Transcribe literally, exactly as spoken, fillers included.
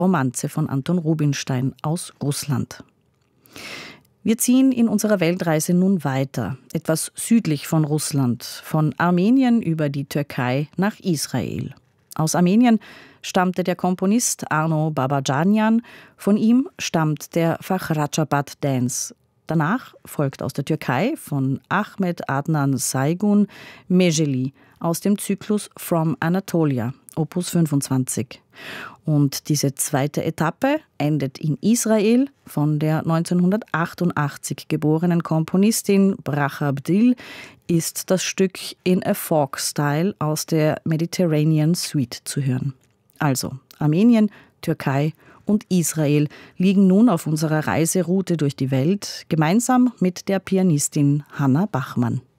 Romanze von Anton Rubinstein aus Russland. Wir ziehen in unserer Weltreise nun weiter, etwas südlich von Russland, von Armenien über die Türkei nach Israel. Aus Armenien stammte der Komponist Arno Babacanyan, von ihm stammt der Fakhrachabad Dance. Danach folgt aus der Türkei von Ahmet Adnan Saygun Mejeli aus dem Zyklus From Anatolia, Opus fünfundzwanzig. Und diese zweite Etappe endet in Israel von der neunzehnhundertachtundachtzig geborenen Komponistin Bracha Abdil ist das Stück In a Folk Style aus der Mediterranean Suite zu hören. Also Armenien, Türkei und Israel liegen nun auf unserer Reiseroute durch die Welt, gemeinsam mit der Pianistin Hanna Bachmann.